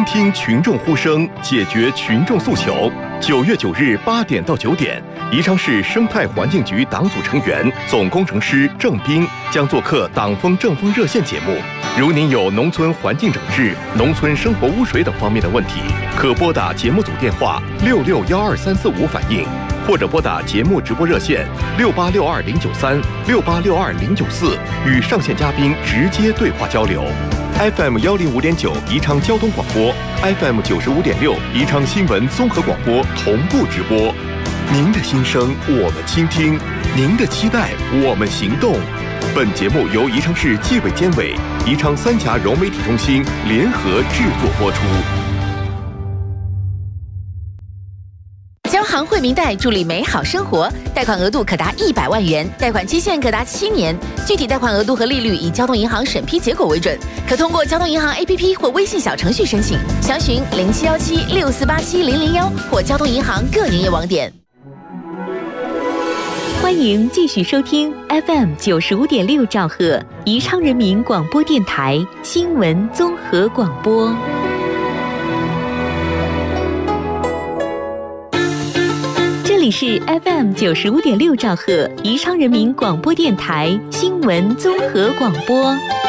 听群众呼声，解决群众诉求。9月9日8点到9点，宜昌市生态环境局党组成员、总工程师郑斌将做客党风政风热线节目。如您有农村环境整治、农村生活污水等方面的问题，可拨打节目组电话6612-345反映，或者拨打节目直播热线6862-093、6862-094，与上线嘉宾直接对话交流。FM 105.9宜昌交通广播， FM 95.6宜昌新闻综合广播同步直播。您的心声我们倾听，您的期待我们行动。本节目由宜昌市纪委监委、宜昌三峡融媒体中心联合制作播出。 交行惠民贷助力美好生活，贷款额度可达100万元，贷款期限可达7年，具体贷款额度和利率以交通银行审批结果为准，可通过交通银行 APP 或微信小程序申请，详询071764870001或交通银行各营业网点。 欢迎继续收听 FM 95.6兆赫宜昌人民广播电台新闻综合广播。这里是 FM 95.6兆赫宜昌人民广播电台新闻综合广播。